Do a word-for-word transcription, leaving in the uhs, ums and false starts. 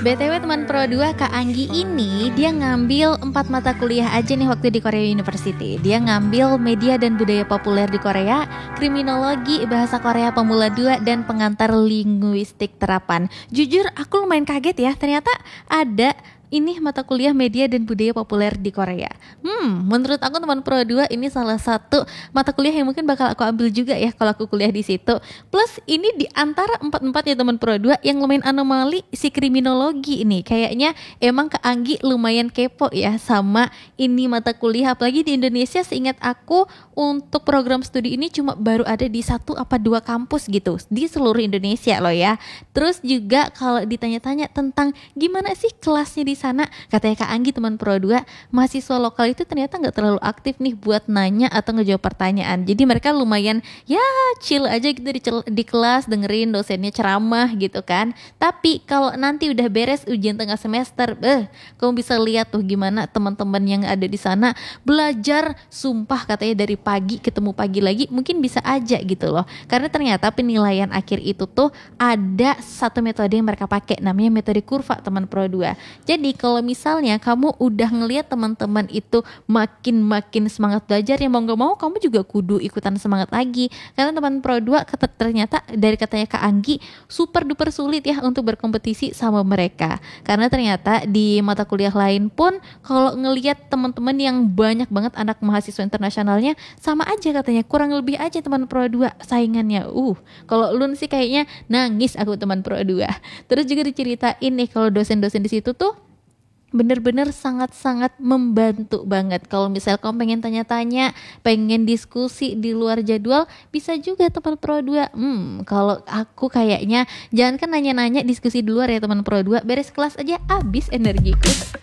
B T W teman Pro dua, Kak Anggi ini dia ngambil empat mata kuliah aja nih waktu di Korea University. Dia ngambil media dan budaya populer di Korea, kriminologi, bahasa Korea pemula dua, dan pengantar linguistik terapan. Jujur aku lumayan kaget ya, ternyata ada ini mata kuliah media dan budaya populer di Korea. Hmm, menurut aku teman Pro dua ini salah satu mata kuliah yang mungkin bakal aku ambil juga ya kalau aku kuliah di situ. Plus ini di antara empat-empatnya teman Pro dua yang lumayan anomali si kriminologi ini. Kayaknya emang Kak Anggi lumayan kepo ya sama ini mata kuliah, apalagi di Indonesia seingat aku untuk program studi ini cuma baru ada di satu apa dua kampus gitu di seluruh Indonesia loh ya. Terus juga kalau ditanya-tanya tentang gimana sih kelasnya di sana, katanya Kak Anggi teman Pro dua, mahasiswa lokal itu ternyata nggak terlalu aktif nih buat nanya atau ngejawab pertanyaan. Jadi mereka lumayan ya chill aja gitu di, di kelas dengerin dosennya ceramah gitu kan. Tapi kalau nanti udah beres ujian tengah semester, eh kamu bisa lihat tuh gimana teman-teman yang ada di sana belajar sumpah katanya dari pagi ketemu pagi lagi, mungkin bisa aja gitu loh. Karena ternyata penilaian akhir itu tuh ada satu metode yang mereka pakai, namanya metode kurva teman Pro dua. Jadi kalau misalnya kamu udah ngelihat teman-teman itu makin-makin semangat belajar, ya mau gak mau kamu juga kudu ikutan semangat lagi. Karena teman Pro dua ternyata dari katanya Kak Anggi super duper sulit ya untuk berkompetisi sama mereka. Karena ternyata di mata kuliah lain pun kalau ngelihat teman-teman yang banyak banget anak mahasiswa internasionalnya, sama aja katanya, kurang lebih aja teman Pro dua saingannya. Uh, kalau Lun sih kayaknya nangis aku teman Pro dua. Terus juga diceritain nih kalau dosen-dosen di situ tuh bener-bener sangat-sangat membantu banget. Kalau misal kamu pengen tanya-tanya, pengen diskusi di luar jadwal, bisa juga teman Pro dua. Hmm, kalau aku kayaknya jangan kan nanya-nanya diskusi di luar ya teman Pro dua, beres kelas aja habis energiku.